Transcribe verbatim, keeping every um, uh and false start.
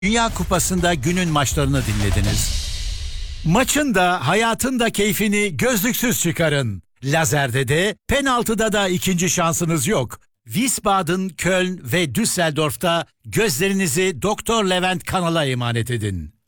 Dünya Kupası'nda günün maçlarını dinlediniz. Maçın da hayatın da keyfini gözlüksüz çıkarın. Lazerde de penaltıda da ikinci şansınız yok. Wiesbaden, Köln ve Düsseldorf'ta gözlerinizi Doktor Levent Kanal'a emanet edin.